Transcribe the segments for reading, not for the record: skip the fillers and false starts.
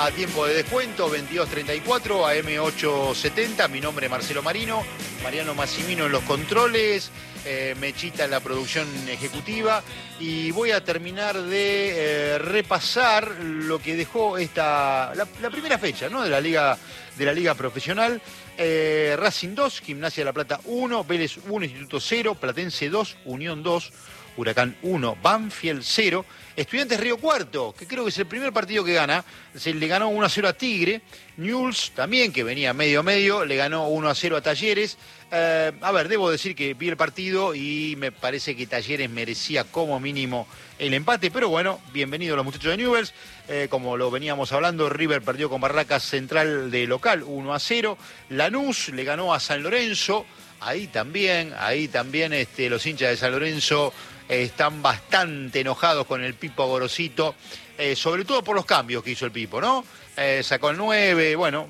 a tiempo de descuento, 22:34, AM870. Mi nombre es Marcelo Marino, Mariano Massimino en los controles, Mechita en la producción ejecutiva. Y voy a terminar de repasar lo que dejó la primera fecha, ¿no?, de la Liga Profesional. Racing 2, Gimnasia de la Plata 1, Vélez 1, Instituto 0, Platense 2, Unión 2, Huracán 1, Banfield 0, Estudiantes Río Cuarto, que creo que es el primer partido que gana, se le ganó 1-0 a Tigre. Newell's también, que venía medio, le ganó 1-0 a Talleres. A ver, debo decir que vi el partido y me parece que Talleres merecía como mínimo el empate, pero bueno, bienvenidos los muchachos de Newell's. Como lo veníamos hablando, River perdió con Barracas Central de local 1-0. Lanús le ganó a San Lorenzo. Ahí también los hinchas de San Lorenzo están bastante enojados con el Pipo Gorosito, sobre todo por los cambios que hizo el Pipo, ¿no? Sacó el 9, bueno,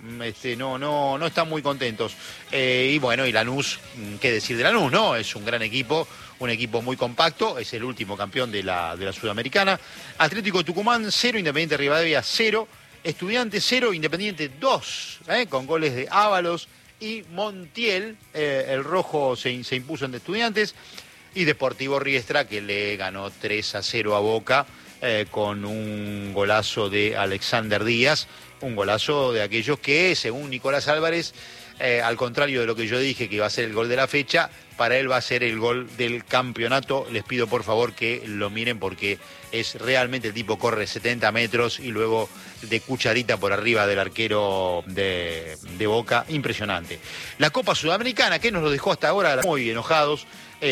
no están muy contentos. Y bueno, y Lanús, ¿qué decir de Lanús, no? Es un gran equipo, un equipo muy compacto, es el último campeón de la Sudamericana. Atlético Tucumán 0, Independiente Rivadavia 0, Estudiantes 0, Independiente 2, con goles de Ábalos y Montiel. El rojo se impuso ante Estudiantes. Y Deportivo Riestra, que le ganó 3-0 a Boca, con un golazo de Alexander Díaz, un golazo de aquellos que, según Nicolás Álvarez, al contrario de lo que yo dije que iba a ser el gol de la fecha, para él va a ser el gol del campeonato. Les pido por favor que lo miren porque es realmente, el tipo corre 70 metros y luego de cucharita por arriba del arquero de Boca, impresionante. La Copa Sudamericana, que nos lo dejó hasta ahora muy enojados.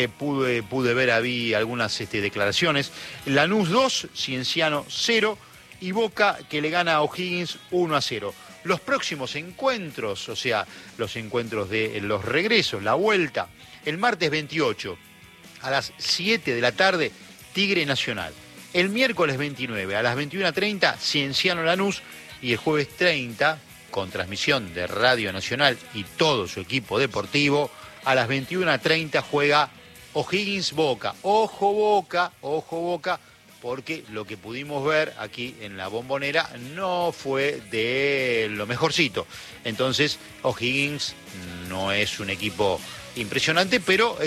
Pude ver, había algunas declaraciones. Lanús 2, Cienciano 0 y Boca, que le gana a O'Higgins 1-0. Los próximos encuentros, o sea, los encuentros de los regresos, la vuelta, el martes 28 a las 7 de la tarde, Tigre Nacional. El miércoles 29 a las 21:30, Cienciano Lanús. Y el jueves 30, con transmisión de Radio Nacional y todo su equipo deportivo, a las 21:30 juega O'Higgins Boca. Ojo Boca, porque lo que pudimos ver aquí en la Bombonera no fue de lo mejorcito. Entonces, O'Higgins no es un equipo impresionante, pero